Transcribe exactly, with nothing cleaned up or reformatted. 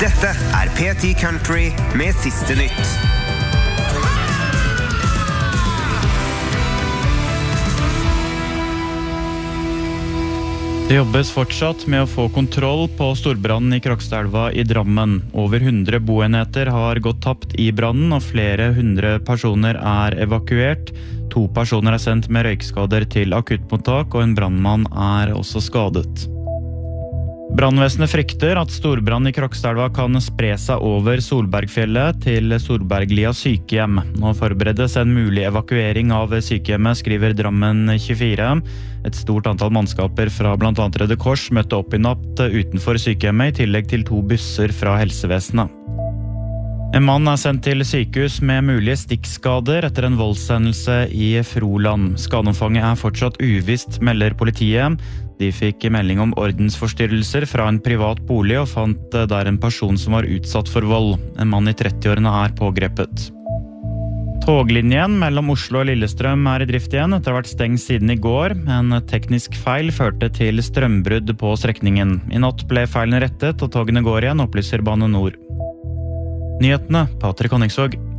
Dette er P ti Country med siste nytt. Det jobbes fortsatt med å få kontroll på storbrannen i Krokstadelva i Drammen. Over hundre boenheter har gått tapt i brannen, og flere hundre personer er evakuert. To personer er sendt med røykskader til akuttmottak, og en brannmann er også skadet. Brannvesenet frykter at storbrann i Krokstadelva kan spre seg over Solbergfjellet til Solberglia sykehjem. Nå forberedes en mulig evakuering av sykehjemmet, skriver Drammen tjuefire. Et stort antall mannskaper fra blant annet Røde Kors møtte opp i natt utenfor sykehjemmet, i tillegg til to busser fra helsevesenet. En mann er sendt til sykehus med mulige stikkskader etter en voldshendelse i Froland. Skadeomfanget er fortsatt uvisst, melder politiet. De fikk melding om ordensforstyrrelser fra en privat bolig og fant der en person som var utsatt for vold. En mann i trettiårene er pågrepet. Toglinjen mellom Oslo og Lillestrøm er i drift igjen etter å ha vært stengt siden i går. En teknisk feil førte til strømbrudd på strekningen. I natt ble feilen rettet og togene går igjen, opplyser Bane Nor. Nyhetene, Patrik Honningsvåg.